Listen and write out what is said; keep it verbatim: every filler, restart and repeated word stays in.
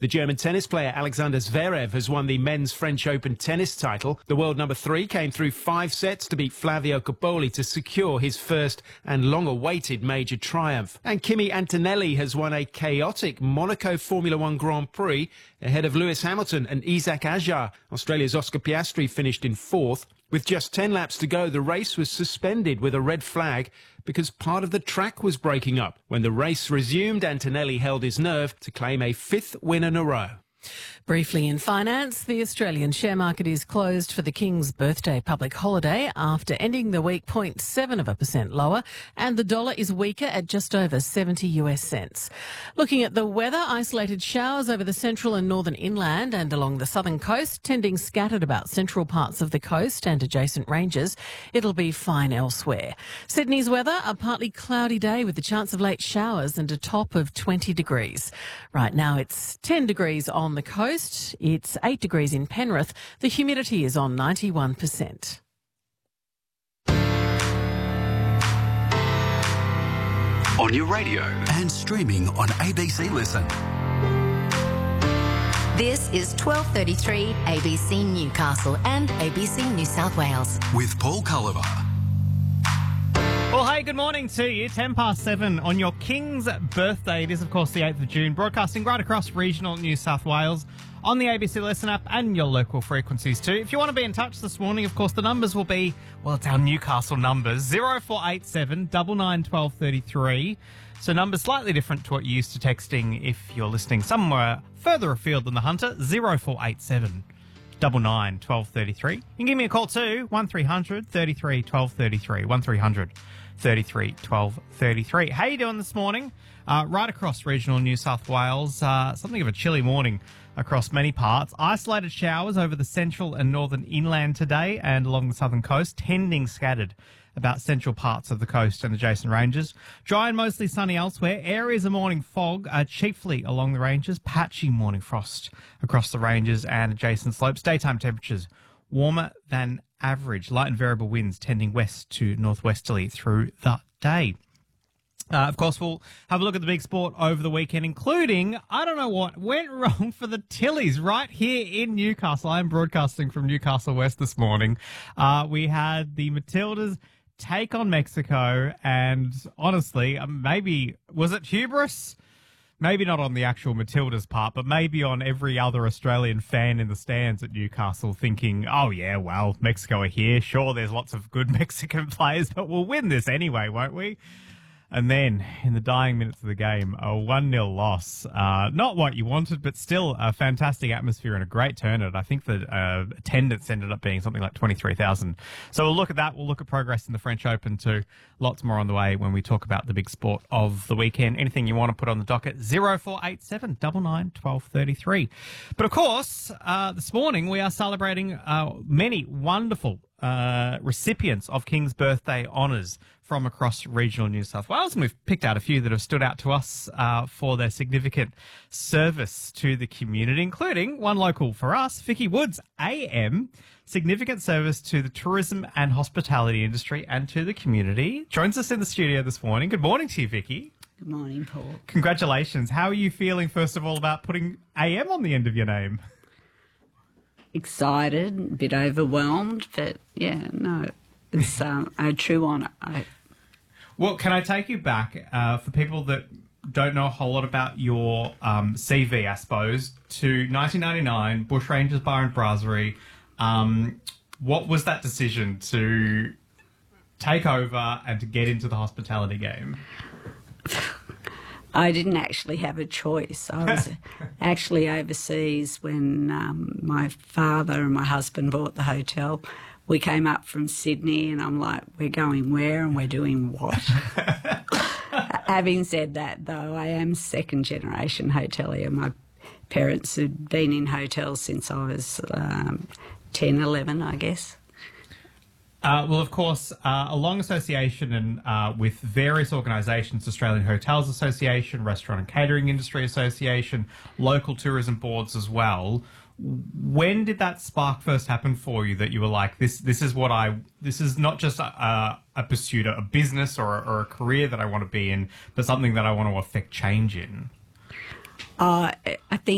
The German tennis player Alexander Zverev has won the men's French Open tennis title. The world number three came through five sets to beat Flavio Cobolli to secure his first and long-awaited major triumph. And Kimi Antonelli has won a chaotic Monaco Formula One Grand Prix ahead of Lewis Hamilton and Isaac Ajar. Australia's Oscar Piastri finished in fourth. With just ten laps to go, the race was suspended with a red flag because part of the track was breaking up. When the race resumed, Antonelli held his nerve to claim a fifth win in a row. Briefly in finance, the Australian share market is closed for the King's birthday public holiday after ending the week zero point seven of a percent lower, and the dollar is weaker at just over seventy US cents. Looking at the weather, isolated showers over the central and northern inland and along the southern coast, tending scattered about central parts of the coast and adjacent ranges. It'll be fine elsewhere. Sydney's weather, a partly cloudy day with the chance of late showers and a top of twenty degrees. Right now it's ten degrees on the coast. It's eight degrees in Penrith. The humidity is on ninety-one percent. On your radio and streaming on A B C Listen. This is twelve thirty-three A B C Newcastle and A B C New South Wales. With Paul Culliver. Well, hey, good morning to you. ten past seven on your King's birthday. It is, of course, the eighth of June, broadcasting right across regional New South Wales on the A B C Listen app and your local frequencies too. If you want to be in touch this morning, of course, the numbers will be, well, it's our Newcastle numbers, zero four eight seven, nine nine, one two three three. So numbers slightly different to what you're used to texting if you're listening somewhere further afield than the Hunter, zero four eight seven, nine nine, one two three three. You can give me a call too, one three hundred, thirty-three, twelve thirty-three, one three hundred, thirty-three, twelve thirty-three. How you doing this morning? Uh, right across regional New South Wales, uh, something of a chilly morning across many parts. Isolated showers over the central and northern inland today and along the southern coast, tending scattered about central parts of the coast and adjacent ranges. Dry and mostly sunny elsewhere. Areas of morning fog, uh, chiefly along the ranges. Patchy morning frost across the ranges and adjacent slopes. Daytime temperatures warmer than average. Light and variable winds tending west to northwesterly through the day. Uh, of course, we'll have a look at the big sport over the weekend, including, I don't know what went wrong for the Tillies right here in Newcastle. I'm broadcasting from Newcastle West this morning. Uh, we had the Matildas take on Mexico, and honestly, um, maybe, was it hubris? Maybe not on the actual Matildas part, but maybe on every other Australian fan in the stands at Newcastle thinking, oh yeah, well, Mexico are here. Sure, there's lots of good Mexican players, but we'll win this anyway, won't we? And then, in the dying minutes of the game, a one nil loss. Uh, not what you wanted, but still a fantastic atmosphere and a great turnout. I think the uh, attendance ended up being something like twenty-three thousand. So we'll look at that. We'll look at progress in the French Open too. Lots more on the way when we talk about the big sport of the weekend. Anything you want to put on the docket, zero four eight seven, nine nine, one two three three. But of course, uh, this morning we are celebrating uh, many wonderful uh, recipients of King's Birthday honours from across regional New South Wales, and we've picked out a few that have stood out to us uh, for their significant service to the community, including one local for us, Vicky Woods, A M, significant service to the tourism and hospitality industry and to the community. Joins us in the studio this morning. Good morning to you, Vicky. Good morning, Paul. Congratulations. How are you feeling, first of all, about putting A M on the end of your name? Excited, a bit overwhelmed, but yeah, no, it's um, a true honour. I... Well, can I take you back, uh, for people that don't know a whole lot about your um, C V, I suppose, to nineteen ninety-nine, Bushrangers Bar and Brasserie. Um, what was that decision to take over and to get into the hospitality game? I didn't actually have a choice. I was actually overseas when um, my father and my husband bought the hotel. We came up from Sydney and I'm like, we're going where and we're doing what? Having said that, though, I am second generation hotelier. My parents had been in hotels since I was um, ten, eleven, I guess. Uh, well, of course, uh, a long association and uh, with various organisations, Australian Hotels Association, Restaurant and Catering Industry Association, local tourism boards as well. When did that spark first happen for you that you were like, this this is what I, this is not just a, a pursuit, a business or, or a career that I want to be in, but something that I want to affect change in? Uh, I think